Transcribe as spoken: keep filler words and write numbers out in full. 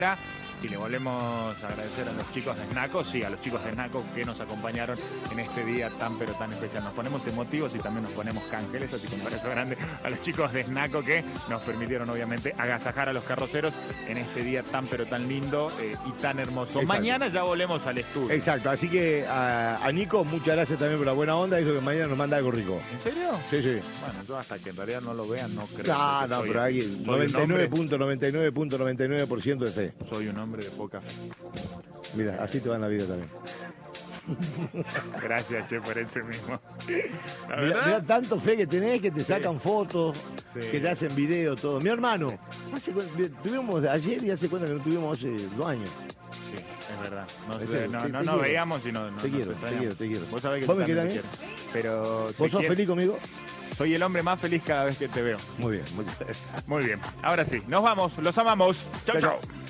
Y le volvemos a agradecer a los chicos de Snaco, sí, a los chicos de Snaco que nos acompañaron en este día tan pero tan especial. Nos ponemos emotivos y también nos ponemos canjeles, así que un abrazo grande a los chicos de Snaco que nos permitieron obviamente agasajar a los carroceros en este día tan pero tan lindo eh, y tan hermoso. Exacto. Mañana ya volvemos al estudio. Exacto, así que a, a Nico muchas gracias también por la buena onda, dijo que mañana nos manda algo rico. ¿En serio? Sí, sí. Bueno, yo hasta que en realidad no lo vean no creo. No, no, pero hay noventa y nueve punto noventa y nueve punto noventa y nueve por ciento de fe. Soy un hombre de poca fe. Mira, así te va en la vida también. Gracias, che, por ese mismo. Mira, mira tanto fe que tenés que te sacan sí. fotos, sí. que te hacen video, todo. Mi hermano, hace, tuvimos ayer y hace cuenta que no tuvimos hace dos años. Sí, es verdad. No, es sé, no, te, no te nos veíamos y no, no te nos quiero, te quiero, te quiero. Vos sabés que ¿Vos me querés a mí? Pero ¿Vos sos quiero. feliz conmigo? Soy el hombre más feliz cada vez que te veo. Muy bien, muy bien. Muy bien. Ahora sí, nos vamos. Los amamos. Chau, chau. chau.